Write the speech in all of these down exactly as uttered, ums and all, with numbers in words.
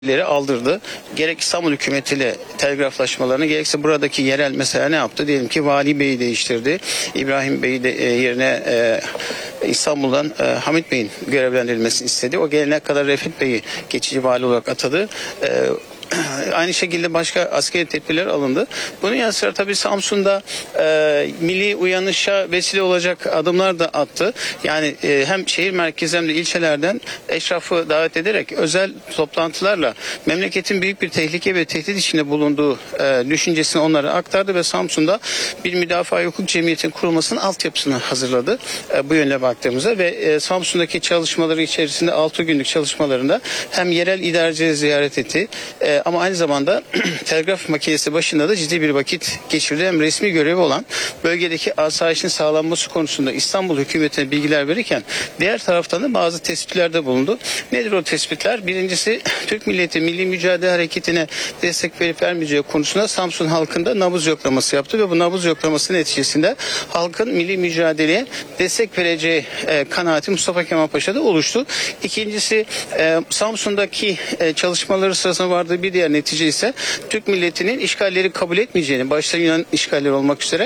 leri aldırdı. Gerek İstanbul hükümetiyle telgraflaşmalarını gerekse buradaki yerel mesela ne yaptı? Diyelim ki Vali Bey'i değiştirdi. İbrahim Bey'i de, e, yerine e, İstanbul'dan e, Hamit Bey'in görevlendirilmesini istedi. O gelene kadar Refet Bey'i geçici vali olarak atadı. E, Aynı şekilde başka askeri tedbirler alındı. Bunun yanı sıra tabii Samsun'da e, milli uyanışa vesile olacak adımlar da attı. Yani e, hem şehir merkezi hem de ilçelerden eşrafı davet ederek özel toplantılarla memleketin büyük bir tehlike ve tehdit içinde bulunduğu e, düşüncesini onlara aktardı ve Samsun'da bir müdafaa hukuk cemiyetinin kurulmasının altyapısını hazırladı. E, bu yönle baktığımızda ve e, Samsun'daki çalışmaları içerisinde altı günlük çalışmalarında hem yerel idarecileri ziyaret etti. E, Ama aynı zamanda telgraf makinesi başında da ciddi bir vakit geçirdi. Hem resmi görevi olan bölgedeki asayişin sağlanması konusunda İstanbul hükümetine bilgiler verirken diğer taraftan da bazı tespitlerde bulundu. Nedir o tespitler? Birincisi Türk milleti milli mücadele hareketine destek verip vermeyeceği konusunda Samsun halkında nabız yoklaması yaptı ve bu nabız yoklaması neticesinde halkın milli mücadeleye destek vereceği e, kanaati Mustafa Kemal Paşa'da oluştu. İkincisi e, Samsun'daki e, çalışmaları sırasında vardığı bir diğer netice ise Türk milletinin işgalleri kabul etmeyeceğini, başta Yunan işgalleri olmak üzere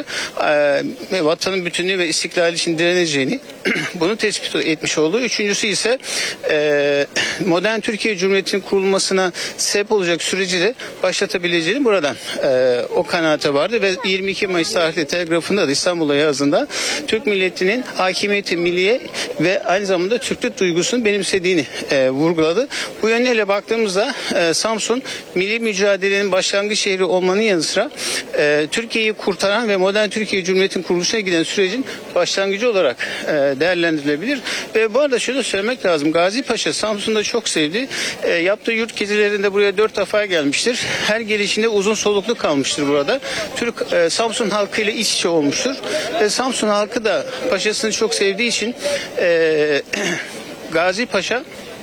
e, vatanın bütünlüğü ve istiklali için direneceğini bunu tespit etmiş oldu. Üçüncüsü ise e, modern Türkiye Cumhuriyeti'nin kurulmasına sebep olacak süreci de başlatabileceğini buradan e, o kanaate vardı ve yirmi iki Mayıs tarihli telgrafında da İstanbul'a yazdığında Türk milletinin hakimiyeti milliye ve aynı zamanda Türklük duygusunu benimsediğini e, vurguladı. Bu yönüyle baktığımızda e, Samsun milli mücadelenin başlangıç şehri olmanın yanı sıra e, Türkiye'yi kurtaran ve modern Türkiye Cumhuriyeti'nin kuruluşuna giden sürecin başlangıcı olarak e, değerlendirilebilir. Ve bu arada şunu söylemek lazım. Gazi Paşa Samsun'da çok sevdi. E, yaptığı yurt gezilerinde buraya dört defa gelmiştir. Her gelişinde uzun soluklu kalmıştır burada. Türk e, Samsun halkıyla iç içe olmuştur. E, Samsun halkı da paşasını çok sevdiği için e, Gazi Paşa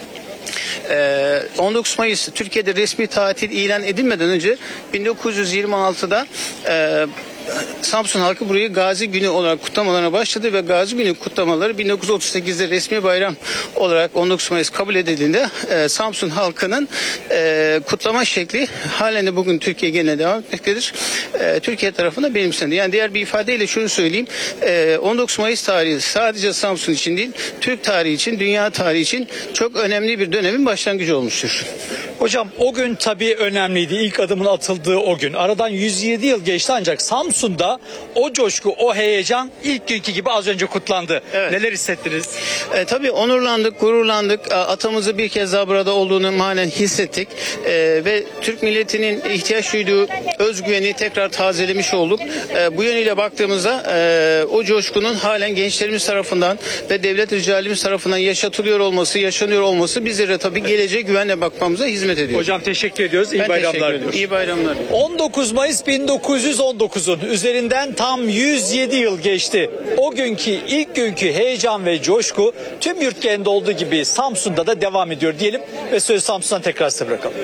on dokuz Mayıs Türkiye'de resmi tatil ilan edilmeden önce bin dokuz yüz yirmi altıda e, Samsun halkı burayı Gazi Günü olarak kutlamalarına başladı ve Gazi Günü kutlamaları bin dokuz yüz otuz sekizde resmi bayram olarak on dokuz Mayıs kabul edildiğinde e, Samsun halkının e, kutlama şekli halen de bugün Türkiye geneline devam etmektedir. E, Türkiye tarafında benimsendi. Yani diğer bir ifadeyle şunu söyleyeyim. E, on dokuz Mayıs tarihi sadece Samsun için değil, Türk tarihi için, dünya tarihi için çok önemli bir dönemin başlangıcı olmuştur. Hocam o gün tabii önemliydi. İlk adımın atıldığı o gün. Aradan yüz yedi yıl geçti ancak Samsun'da o coşku, o heyecan ilk günkü gibi az önce kutlandı. Evet. Neler hissettiniz? E, tabii onurlandık, gururlandık. Atamızı bir kez daha burada olduğunu halen hissettik. E, ve Türk milletinin ihtiyaç duyduğu özgüveni tekrar tazelemiş olduk. E, bu yönüyle baktığımızda e, o coşkunun halen gençlerimiz tarafından ve devlet ricalimiz tarafından yaşatılıyor olması, yaşanıyor olması bizlere tabii geleceğe güvenle bakmamıza hizmet ediyor. Hocam teşekkür ediyoruz. İyi ben bayramlar diliyoruz. İyi bayramlar. on dokuz Mayıs bin dokuz yüz on dokuzun üzerinden tam yüz yedi yıl geçti. O günkü ilk günkü heyecan ve coşku tüm yurt genelinde olduğu gibi Samsun'da da devam ediyor diyelim ve sözü Samsun'dan tekrar size bırakalım.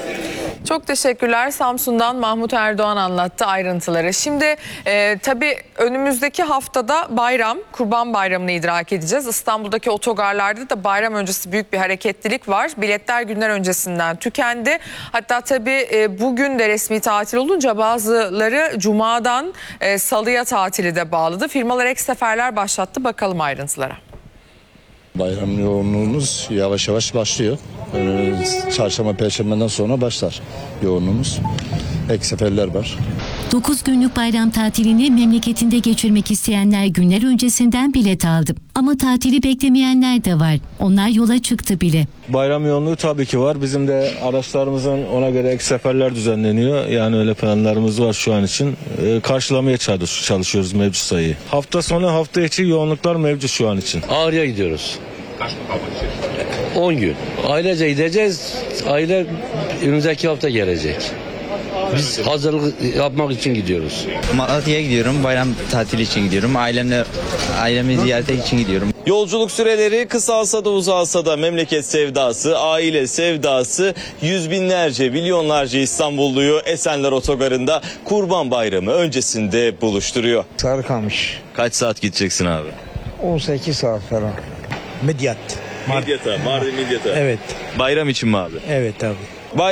Çok teşekkürler. Samsun'dan Mahmut Erdoğan anlattı ayrıntıları. Şimdi e, tabii önümüzdeki haftada bayram, Kurban Bayramı'nı idrak edeceğiz. İstanbul'daki otogarlarda da bayram öncesi büyük bir hareketlilik var. Biletler günler öncesinden tükendi. Hatta tabii e, bugün de resmi tatil olunca bazıları Cuma'dan e, Salı'ya tatili de bağladı. Firmalar ek seferler başlattı. Bakalım ayrıntılara. Bayram yoğunluğumuz yavaş yavaş başlıyor. Ee, çarşamba, perşembeden sonra başlar yoğunluğumuz. Ek seferler var. dokuz günlük bayram tatilini memleketinde geçirmek isteyenler günler öncesinden bilet aldı. Ama tatili beklemeyenler de var. Onlar yola çıktı bile. Bayram yoğunluğu tabii ki var. Bizim de araçlarımızın ona göre ek seferler düzenleniyor. Yani öyle planlarımız var şu an için. Ee, karşılamaya çalışıyoruz mevcut sayıyı. Hafta sonu hafta içi yoğunluklar mevcut şu an için. Ağrı'ya gidiyoruz. on gün. Ailece gideceğiz. Aile önümüzdeki hafta gelecek. Biz hazırlık yapmak için gidiyoruz. Malatya'ya gidiyorum. Bayram tatili için gidiyorum. Ailemle ailemi ziyarete için gidiyorum. Yolculuk süreleri kısalsa da uzalsa da memleket sevdası, aile sevdası yüz binlerce, milyonlarca İstanbulluyu Esenler Otogarı'nda Kurban Bayramı öncesinde buluşturuyor. Sarıkamış. Kaç saat gideceksin abi? on sekiz saat falan. Midyat. Midyat'a, Mardin Midyat'a. Evet. Bayram için mi abi? Evet abi.